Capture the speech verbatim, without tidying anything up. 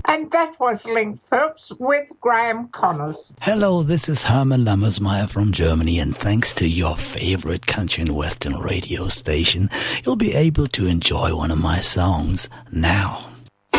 And that was Link Phillips with Graham Connors. Hello, this is Herman Lammersmeyer from Germany, and thanks to your favorite country and western radio station, you'll be able to enjoy one of my songs now.